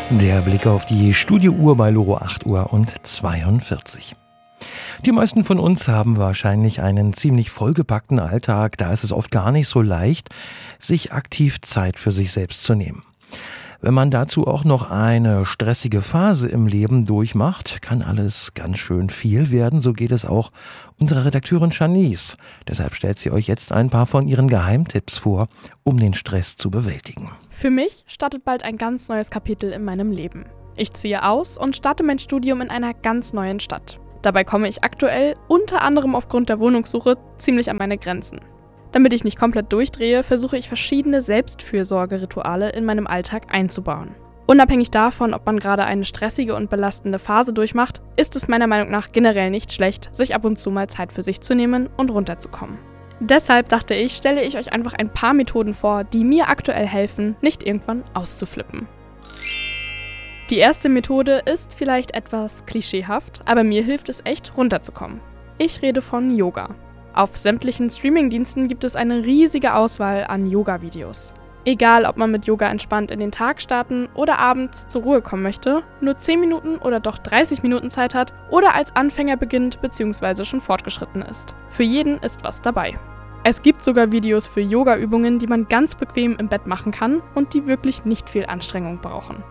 Der Blick auf die Studiouhr bei Loro 8:42 Uhr. Die meisten von uns haben wahrscheinlich einen ziemlich vollgepackten Alltag. Da ist es oft gar nicht so leicht, sich aktiv Zeit für sich selbst zu nehmen. Wenn man dazu auch noch eine stressige Phase im Leben durchmacht, kann alles ganz schön viel werden. So geht es auch unserer Redakteurin Janice. Deshalb stellt sie euch jetzt ein paar von ihren Geheimtipps vor, um den Stress zu bewältigen. Für mich startet bald ein ganz neues Kapitel in meinem Leben. Ich ziehe aus und starte mein Studium in einer ganz neuen Stadt. Dabei komme ich aktuell, unter anderem aufgrund der Wohnungssuche, ziemlich an meine Grenzen. Damit ich nicht komplett durchdrehe, versuche ich verschiedene Selbstfürsorgerituale in meinem Alltag einzubauen. Unabhängig davon, ob man gerade eine stressige und belastende Phase durchmacht, ist es meiner Meinung nach generell nicht schlecht, sich ab und zu mal Zeit für sich zu nehmen und runterzukommen. Deshalb dachte ich, stelle ich euch einfach ein paar Methoden vor, die mir aktuell helfen, nicht irgendwann auszuflippen. Die erste Methode ist vielleicht etwas klischeehaft, aber mir hilft es echt, runterzukommen. Ich rede von Yoga. Auf sämtlichen Streamingdiensten gibt es eine riesige Auswahl an Yoga-Videos. Egal, ob man mit Yoga entspannt in den Tag starten oder abends zur Ruhe kommen möchte, nur 10 Minuten oder doch 30 Minuten Zeit hat oder als Anfänger beginnt bzw. schon fortgeschritten ist. Für jeden ist was dabei. Es gibt sogar Videos für Yoga-Übungen, die man ganz bequem im Bett machen kann und die wirklich nicht viel Anstrengung brauchen.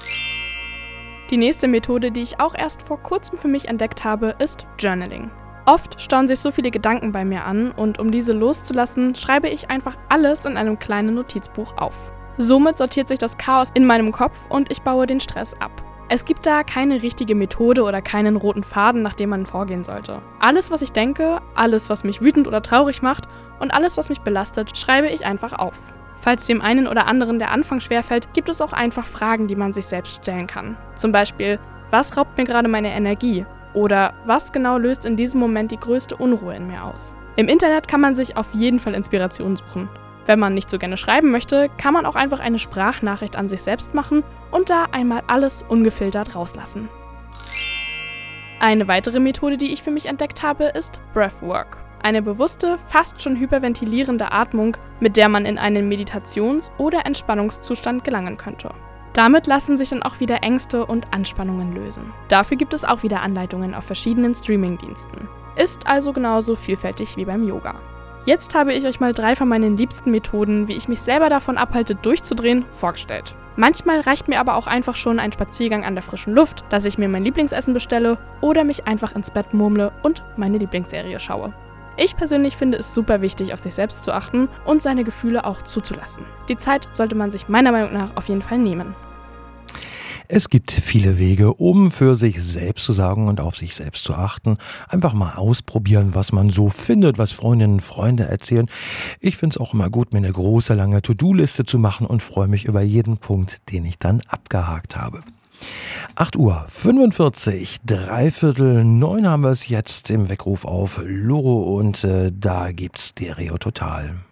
Die nächste Methode, die ich auch erst vor kurzem für mich entdeckt habe, ist Journaling. Oft stauen sich so viele Gedanken bei mir an und um diese loszulassen, schreibe ich einfach alles in einem kleinen Notizbuch auf. Somit sortiert sich das Chaos in meinem Kopf und ich baue den Stress ab. Es gibt da keine richtige Methode oder keinen roten Faden, nach dem man vorgehen sollte. Alles, was ich denke, alles, was mich wütend oder traurig macht und alles, was mich belastet, schreibe ich einfach auf. Falls dem einen oder anderen der Anfang schwerfällt, gibt es auch einfach Fragen, die man sich selbst stellen kann. Zum Beispiel, was raubt mir gerade meine Energie? Oder was genau löst in diesem Moment die größte Unruhe in mir aus? Im Internet kann man sich auf jeden Fall Inspiration suchen. Wenn man nicht so gerne schreiben möchte, kann man auch einfach eine Sprachnachricht an sich selbst machen und da einmal alles ungefiltert rauslassen. Eine weitere Methode, die ich für mich entdeckt habe, ist Breathwork. Eine bewusste, fast schon hyperventilierende Atmung, mit der man in einen Meditations- oder Entspannungszustand gelangen könnte. Damit lassen sich dann auch wieder Ängste und Anspannungen lösen. Dafür gibt es auch wieder Anleitungen auf verschiedenen Streamingdiensten. Ist also genauso vielfältig wie beim Yoga. Jetzt habe ich euch mal 3 von meinen liebsten Methoden, wie ich mich selber davon abhalte, durchzudrehen, vorgestellt. Manchmal reicht mir aber auch einfach schon ein Spaziergang an der frischen Luft, dass ich mir mein Lieblingsessen bestelle oder mich einfach ins Bett murmle und meine Lieblingsserie schaue. Ich persönlich finde es super wichtig, auf sich selbst zu achten und seine Gefühle auch zuzulassen. Die Zeit sollte man sich meiner Meinung nach auf jeden Fall nehmen. Es gibt viele Wege, um für sich selbst zu sorgen und auf sich selbst zu achten. Einfach mal ausprobieren, was man so findet, was Freundinnen und Freunde erzählen. Ich finde es auch immer gut, mir eine große, lange To-Do-Liste zu machen und freue mich über jeden Punkt, den ich dann abgehakt habe. 8:45 Uhr, 8:45 haben wir es jetzt im Weckruf auf Loro und da gibt's Stereo Total.